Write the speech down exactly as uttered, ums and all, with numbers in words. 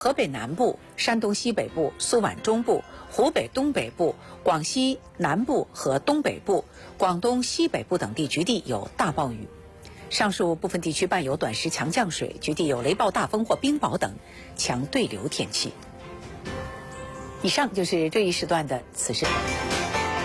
河北南部、山东西北部、苏皖中部、湖北东北部、广西南部和东北部、广东西北部等地局地有大暴雨。上述部分地区伴有短时强降水，局地有雷暴大风或冰雹等强对流天气。以上就是这一时段的此时。